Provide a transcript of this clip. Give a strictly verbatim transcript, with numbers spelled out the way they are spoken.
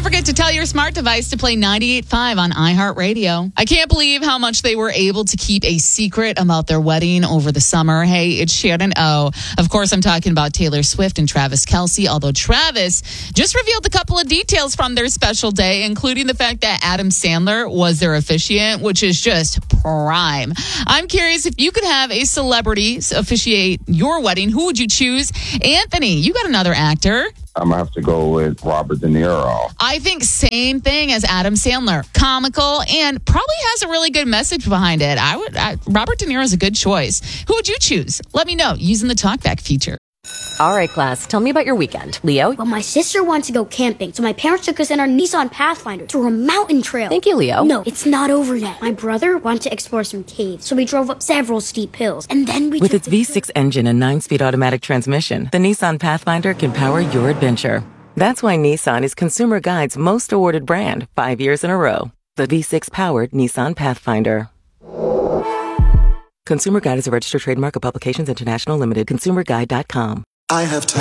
forget to tell your smart device to play ninety-eight point five on iHeartRadio. I can't believe how much they were able to keep a secret about their wedding over the summer. Hey, it's Shannon O. Of course, I'm talking about Taylor Swift and Travis Kelce, although Travis just revealed a couple of details from their special day, including the fact that Adam Sandler was their officiant, which is just prime. I'm curious, if you could have a celebrity officiate your wedding, who would you choose? Anthony, you got another actor. I'm going to have to go with Robert De Niro. I think same thing as Adam Sandler. Comical and probably has a really good message behind it. I would. I, Robert De Niro is a good choice. Who would you choose? Let me know using the TalkBack feature. All right, class, tell me about your weekend. Leo? Well, my sister wanted to go camping, so my parents took us in our Nissan Pathfinder to a mountain trail. Thank you, Leo. No, it's not over yet. My brother wanted to explore some caves, so we drove up several steep hills, and then we With took its V six engine and nine-speed automatic transmission, the Nissan Pathfinder can power your adventure. That's why Nissan is Consumer Guide's most awarded brand five years in a row. The V six-powered Nissan Pathfinder. Consumer Guide is a registered trademark of Publications International Limited. consumer guide dot com. I have